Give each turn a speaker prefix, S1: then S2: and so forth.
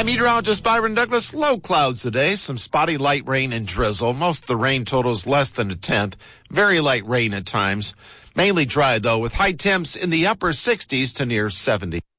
S1: I'm meteorologist Byron Douglas. Low clouds today, some spotty light rain and drizzle. Most of the rain total is less than a tenth. Very light rain at times. Mainly dry, though, with high temps in the upper 60s to near 70.